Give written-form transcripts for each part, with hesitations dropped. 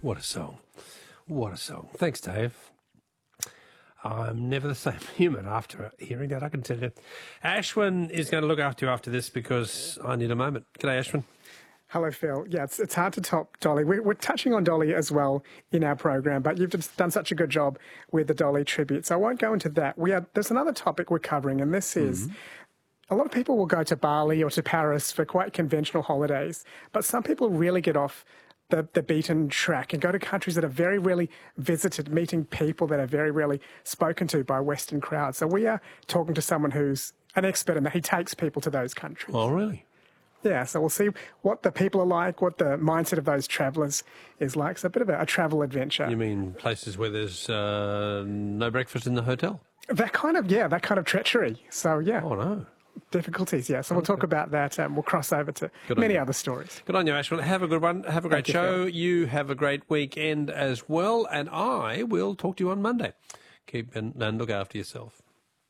What a song. What a song. Thanks, Dave. I'm never the same human after hearing that, I can tell you. Ashwin is going to look after you after this because I need a moment. G'day, Ashwin. Hello, Phil. Yeah, it's hard to top Dolly. We're touching on Dolly as well in our program, but you've just done such a good job with the Dolly tribute, so I won't go into that. There's another topic we're covering, and this is a lot of people will go to Bali or to Paris for quite conventional holidays, but some people really get off the beaten track and go to countries that are very rarely visited, meeting people that are very rarely spoken to by Western crowds. So we are talking to someone who's an expert in that. He takes people to those countries. Oh, really? Yeah, so we'll see what the people are like, what the mindset of those travellers is like. So a bit of a travel adventure. You mean places where there's no breakfast in the hotel? That kind of treachery. So, yeah. Oh, no. Difficulties, yeah. So we'll talk about that. We'll cross over to many other stories. Good on you, Ashwin. Have a good one. Have a great show. You have a great weekend as well. And I will talk to you on Monday. Keep and look after yourself.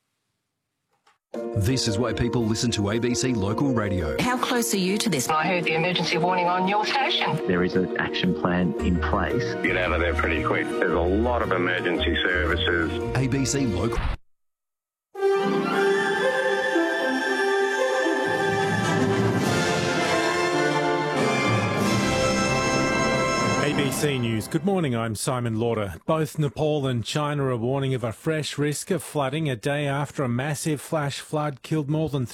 This is why people listen to ABC Local Radio. How close are you to this? I heard the emergency warning on your station. There is an action plan in place. Get out of there pretty quick. There's a lot of emergency services. ABC Local. ABC News. Good morning, I'm Simon Lauder. Both Nepal and China are warning of a fresh risk of flooding a day after a massive flash flood killed more than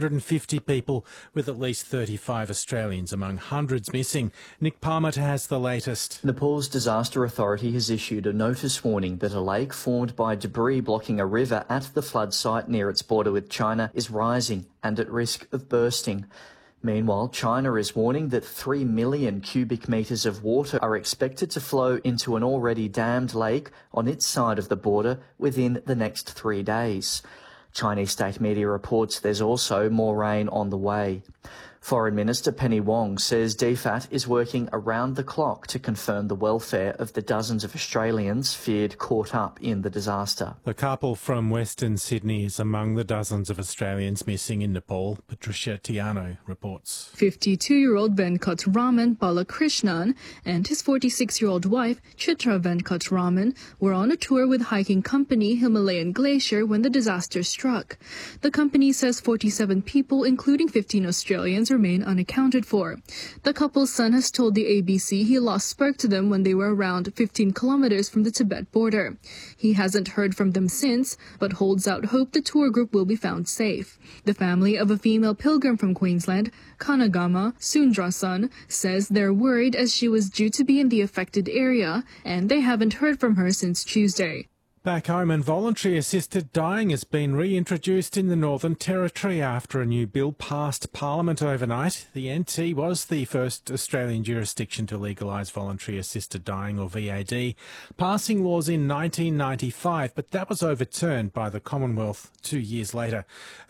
350 people, with at least 35 Australians among hundreds missing. Nick Parmenter has the latest. Nepal's disaster authority has issued a notice warning that a lake formed by debris blocking a river at the flood site near its border with China is rising and at risk of bursting. Meanwhile, China is warning that 3 million cubic metres of water are expected to flow into an already dammed lake on its side of the border within the next 3 days. Chinese state media reports there's also more rain on the way. Foreign Minister Penny Wong says DFAT is working around the clock to confirm the welfare of the dozens of Australians feared caught up in the disaster. The couple from Western Sydney is among the dozens of Australians missing in Nepal. Patricia Tiano reports. 52-year-old Venkat Raman Balakrishnan and his 46-year-old wife Chitra Venkat Raman were on a tour with hiking company Himalayan Glacier when the disaster struck. The company says 47 people, including 15 Australians, remain unaccounted for. The couple's son has told the ABC he lost spark to them when they were around 15 kilometers from the Tibet border. He hasn't heard from them since, but holds out hope the tour group will be found safe. The family of a female pilgrim from Queensland, Kanagama Sundrasan, says they're worried as she was due to be in the affected area, and they haven't heard from her since Tuesday. Back home, and voluntary assisted dying has been reintroduced in the Northern Territory after a new bill passed Parliament overnight. The NT was the first Australian jurisdiction to legalise voluntary assisted dying, or VAD, passing laws in 1995, but that was overturned by the Commonwealth 2 years later.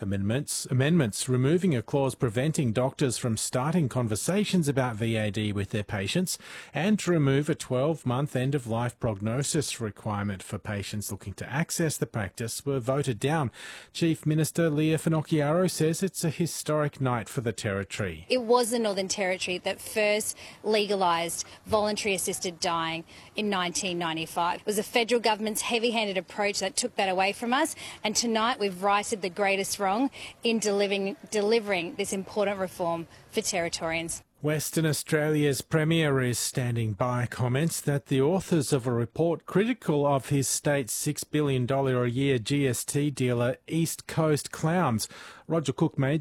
Amendments removing a clause preventing doctors from starting conversations about VAD with their patients, and to remove a 12-month end-of-life prognosis requirement for patients looking to access the practice were voted down. Chief Minister Leah Finocchiaro says it's a historic night for the Territory. It was the Northern Territory that first legalised voluntary assisted dying in 1995. It was the federal government's heavy-handed approach that took that away from us, and tonight we've righted the greatest wrong in delivering this important reform for Territorians. Western Australia's Premier is standing by comments that the authors of a report critical of his state's $6 billion a year GST dealer East Coast Clowns. Roger Cook made